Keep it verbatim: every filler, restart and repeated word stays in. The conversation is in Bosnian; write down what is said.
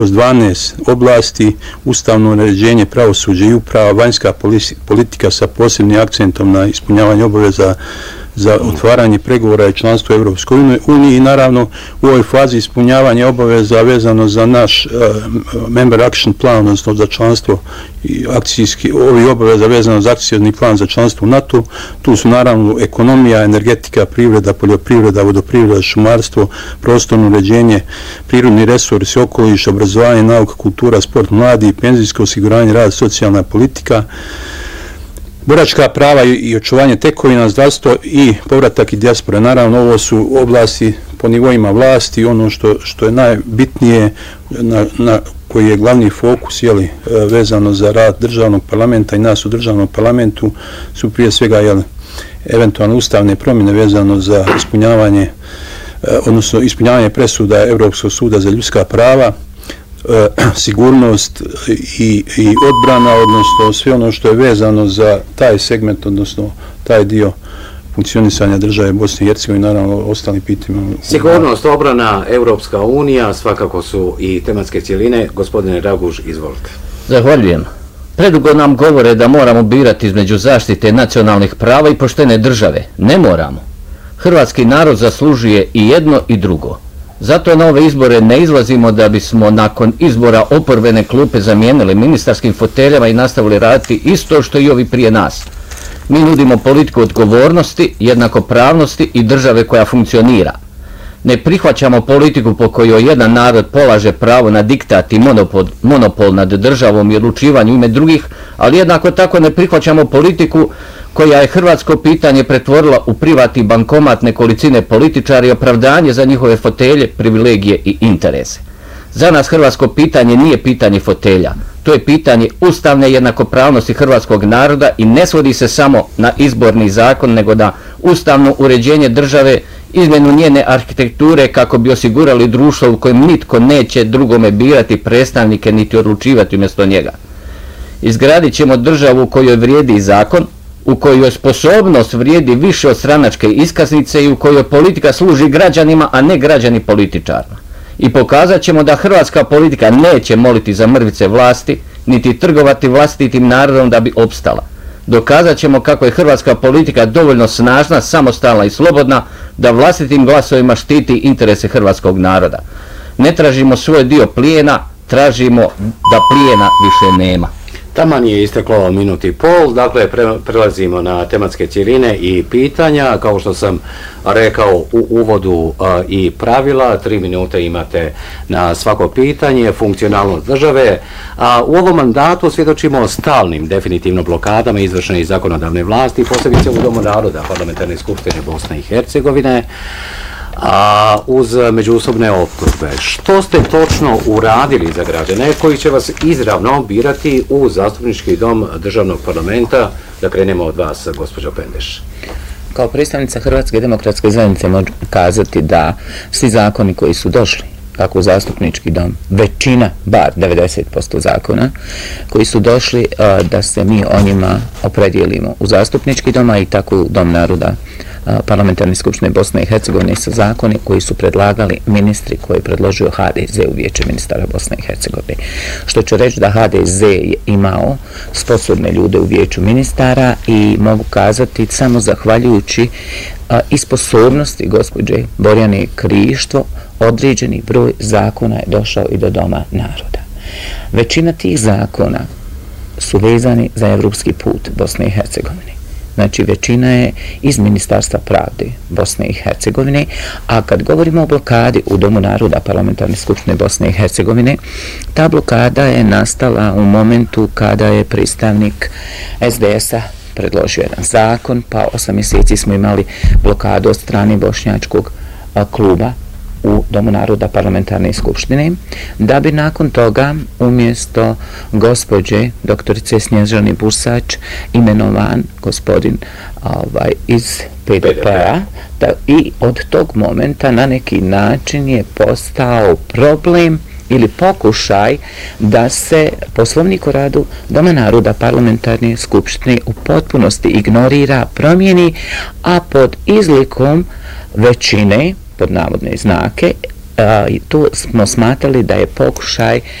kroz dvanaest oblasti, ustavno uređenje, pravosuđe i uprava, vanjska politika sa posebnim akcentom na ispunjavanje obaveza za otvaranje pregovora i članstvo u Europskoj uniji i naravno u ovoj fazi ispunjavanja obaveza vezano za naš uh, Member Action Plan, odnosno za članstvo i akcijski, ovi obaveza vezano za akcijski plan za članstvo u NATO. Tu su naravno ekonomija, energetika, privreda, poljoprivreda, vodoprivreda, šumarstvo, prostorno uređenje, prirodni resursi, okoliš, obrazovanje, nauka, kultura, sport, mladi, penzijsko osiguranje, rad, socijalna politika, boračka prava i očuvanje tekovina, zdravstvo i povratak i dijaspora. Naravno, ovo su oblasti po nivoima vlasti, ono što, što je najbitnije, na, na koji je glavni fokus jeli, vezano za rad državnog parlamenta i nas u državnom parlamentu su prije svega jeli, eventualno ustavne promjene vezano za ispunjavanje, odnosno ispunjavanje presuda Europskog suda za ljudska prava, sigurnost i, i odbrana, odnosno sve ono što je vezano za taj segment, odnosno taj dio funkcionisanja države Bosne i Hercegovine, naravno ostali pitanjima. Sigurnost, obrana, Europska unija, svakako su i tematske cjeline. Gospodine Raguž, izvolite. Zahvaljujem. Predugo nam govore da moramo birati između zaštite nacionalnih prava i poštene države. Ne moramo. Hrvatski narod zaslužuje i jedno i drugo. Zato na ove izbore ne izlazimo da bismo nakon izbora oporbene klupe zamijenili ministarskim foteljama i nastavili raditi isto što i ovi prije nas. Mi nudimo politiku odgovornosti, jednakopravnosti i države koja funkcionira. Ne prihvaćamo politiku po kojoj jedan narod polaže pravo na diktat i monopol, monopol nad državom i odlučivanju ime drugih, ali jednako tako ne prihvaćamo politiku koja je hrvatsko pitanje pretvorila u privatni bankomat nekolicine političara i opravdanje za njihove fotelje, privilegije i interese. Za nas hrvatsko pitanje nije pitanje fotelja. To je pitanje ustavne jednakopravnosti hrvatskog naroda i ne svodi se samo na izborni zakon, nego na ustavno uređenje države, izmjenu njene arhitekture kako bi osigurali društvo u kojem nitko neće drugome birati predstavnike niti odlučivati umjesto njega. Izgradit ćemo državu u kojoj vrijedi zakon, u kojoj sposobnost vrijedi više od stranačke iskaznice i u kojoj politika služi građanima, a ne građani političarima. I pokazat ćemo da hrvatska politika neće moliti za mrvice vlasti, niti trgovati vlastitim narodom da bi opstala. Dokazat ćemo kako je hrvatska politika dovoljno snažna, samostalna i slobodna da vlastitim glasovima štiti interese hrvatskog naroda. Ne tražimo svoj dio plijena, tražimo da plijena više nema. Taman je isteklo minut i pol, dakle pre, prelazimo na tematske cjeline i pitanja. Kao što sam rekao u uvodu a, i pravila, tri minute imate na svako pitanje, funkcionalnost države. A, u ovom mandatu svjedočimo stalnim definitivno blokadama izvršne i zakonodavne vlasti, posebice u Domu naroda Parlamentarne skupštine Bosne i Hercegovine, a uz međusobne optužbe. Što ste točno uradili za građane koji će vas izravno birati u zastupnički dom državnog parlamenta? Da krenemo od vas, gospođo Pendeš. Kao predstavnica Hrvatske demokratske zajednice mogu kazati da svi zakoni koji su došli kako u zastupnički dom, većina, bar devedeset posto zakona koji su došli da se mi o njima opredijelimo u zastupnički dom, a i tako u Dom naroda Parlamentarne skupštine Bosne i Hercegovine sa zakoni koji su predlagali ministri koji je predložio H D Z u Vijeće ministara Bosne i Hercegovine. Što ću reći da H D Z je imao sposobne ljude u Vijeću ministara i mogu kazati samo zahvaljujući a, i sposobnosti gospođe Borjane Krištvo određeni broj zakona je došao i do Doma naroda. Većina tih zakona su vezani za evropski put Bosne i Hercegovine. Znači, većina je iz Ministarstva pravde Bosne i Hercegovine, a kad govorimo o blokadi u Domu naroda Parlamentarne skupštine Bosne i Hercegovine, ta blokada je nastala u momentu kada je predstavnik S D S-a predložio jedan zakon, pa osam mjeseci smo imali blokadu od strane bošnjačkog kluba u Domu naroda Parlamentarne skupštine, da bi nakon toga umjesto gospođe doktorice Snježane Bursač imenovan gospodin ovaj, iz P D P-a i od tog momenta na neki način je postao problem ili pokušaj da se Poslovnik o radu Doma naroda Parlamentarne skupštine u potpunosti ignorira, promijeni, a pod izlikom većine, pod navodne znake, tu smo smatrali da je pokušaj